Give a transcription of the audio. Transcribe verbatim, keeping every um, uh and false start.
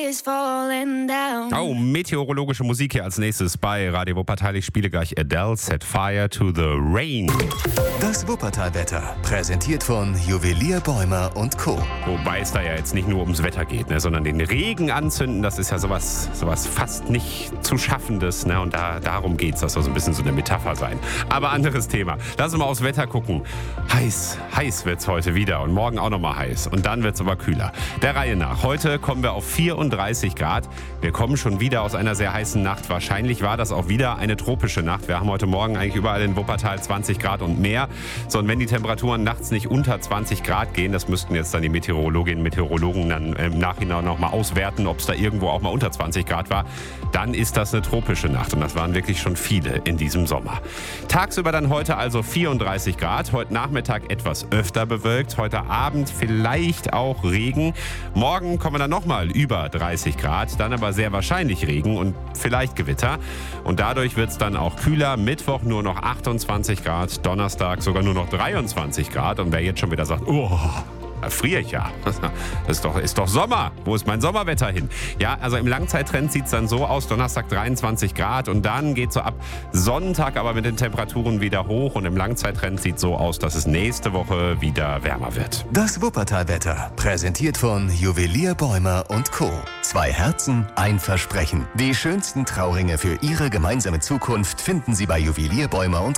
is falling down. Oh, meteorologische Musik hier als nächstes bei Radio Wuppertal. Ich spiele gleich Adele, Set Fire to the Rain. Das Wuppertal-Wetter, präsentiert von Juwelier Bäumer und Co. Wobei es da ja jetzt nicht nur ums Wetter geht, ne, sondern den Regen anzünden, das ist ja sowas, sowas fast nicht zu Schaffendes. Ne, und da, darum geht es, das soll so ein bisschen so eine Metapher sein. Aber anderes Thema. Lass uns mal aufs Wetter gucken. Heiß, heiß wird es heute wieder und morgen auch nochmal heiß. Und dann wird es aber kühler. Der Reihe nach. Heute kommen wir auf vierunddreißig Grad. Wir kommen schon wieder aus einer sehr heißen Nacht. Wahrscheinlich war das auch wieder eine tropische Nacht. Wir haben heute Morgen eigentlich überall in Wuppertal zwanzig Grad und mehr. So, und wenn die Temperaturen nachts nicht unter zwanzig Grad gehen, das müssten jetzt dann die Meteorologinnen und Meteorologen dann im Nachhinein noch mal auswerten, ob es da irgendwo auch mal unter zwanzig Grad war, dann ist das eine tropische Nacht. Und das waren wirklich schon viele in diesem Sommer. Tagsüber dann heute also vierunddreißig Grad. Heute Nachmittag etwas öfter bewölkt. Heute Abend vielleicht auch Regen. Morgen kommen wir dann nochmal über dreißig Grad. Dann aber sehr wahrscheinlich Regen und vielleicht Gewitter. Und dadurch wird es dann auch kühler. Mittwoch nur noch achtundzwanzig Grad. Donnerstag sogar nur noch dreiundzwanzig Grad. Und wer jetzt schon wieder sagt, oh, da friere ich ja. Das ist doch, ist doch Sommer. Wo ist mein Sommerwetter hin? Ja, also im Langzeittrend sieht es dann so aus. Donnerstag dreiundzwanzig Grad und dann geht so ab Sonntag aber mit den Temperaturen wieder hoch. Und im Langzeittrend sieht es so aus, dass es nächste Woche wieder wärmer wird. Das Wuppertal-Wetter, präsentiert von Juwelier Bäumer und Co. Zwei Herzen, ein Versprechen. Die schönsten Trauringe für Ihre gemeinsame Zukunft finden Sie bei Juwelier Bäumer und Co.